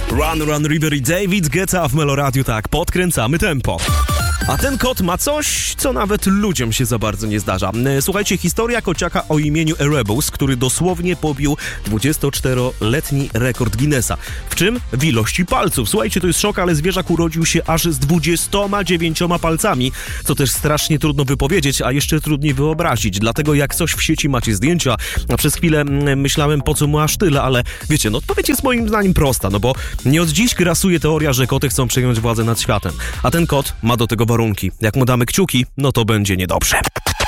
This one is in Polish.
Run, Run, River i David Guetta w Meloradiu, tak, podkręcamy tempo. A ten kot ma coś, co nawet ludziom się za bardzo nie zdarza. Słuchajcie, historia kociaka o imieniu Erebus, który dosłownie pobił 24-letni rekord Guinnessa. W czym? W ilości palców. Słuchajcie, to jest szok, ale zwierzak urodził się aż z 29 palcami, co też strasznie trudno wypowiedzieć, a jeszcze trudniej wyobrazić. Dlatego jak coś w sieci macie zdjęcia, a przez chwilę myślałem, po co mu aż tyle, ale wiecie, no odpowiedź jest moim zdaniem prosta, no bo nie od dziś grasuje teoria, że koty chcą przejąć władzę nad światem. A ten kot ma do tego warunki. Jak mu damy kciuki, no to będzie niedobrze.